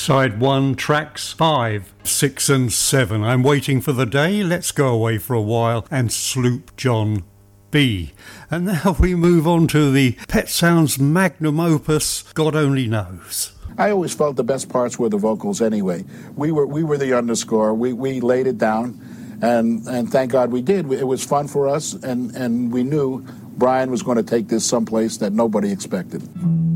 Side 1, tracks 5, 6 and 7. I'm waiting for the day, let's go away for a while, and Sloop John B. And now we move on to the Pet Sounds magnum opus, God Only Knows. I always felt the best parts were the vocals anyway. We were the underscore. We laid it down, and thank God we did. It was fun for us, and we knew Brian was going to take this someplace that nobody expected.